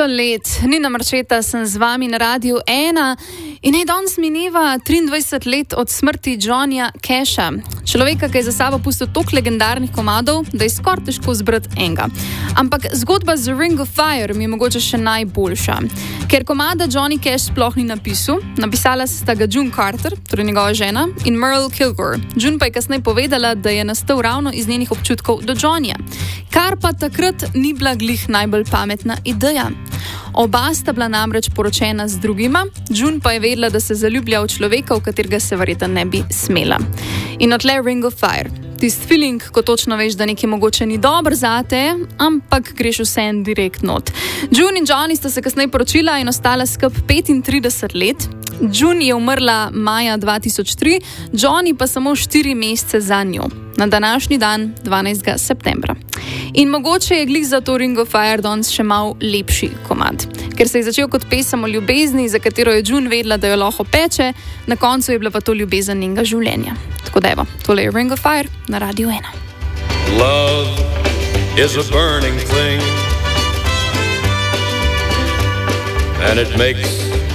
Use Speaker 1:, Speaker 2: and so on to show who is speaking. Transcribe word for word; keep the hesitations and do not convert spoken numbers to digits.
Speaker 1: let, Nina Marčeta sem z vami na Radiu ena in naj danes mineva triindvajset let od smrti Johnnyja Casha. Človeka, ki je za sabo pustil toliko legendarnih komadov, da je skoraj težko zbrati enega. Ampak zgodba z Ring of Fire mi je mogoče še najboljša. Ker komada Johnny Cash sploh ni napisal, napisala sta ga June Carter, torej njegova žena, in Merle Kilgore. June pa je kasneje povedala, da je nastal ravno iz njenih občutkov do Johnnyja. Kar pa takrat ni bila glih najbolj pametna ideja. Oba sta bila namreč poročena z drugima, June pa je vedela, da se zaljublja v človeka, v katerega se verjetno ne bi smela. In odle Ring of Fire. Tist feeling, ko točno veš, da nekaj mogoče ni dobro zate, ampak greš vseeno direkt not. June in Johnny sta se kasneje poročila in ostala skupaj petintrideset let. June je umrla maja dva tisoč tri, Johnny pa samo štiri mesece za njo, na današnji dan, dvanajstega septembra. In mogoče je glih za to Ring of Fire danes še mal lepši komad. Ker se je začel kot pesem o ljubezni, za katero je June vedela, da jo lahko peče, na koncu je bila pa to ljubezen njenega življenja. Tako da evo, tole je Ring of Fire na Radiu ena.
Speaker 2: Love is a burning thing, and it makes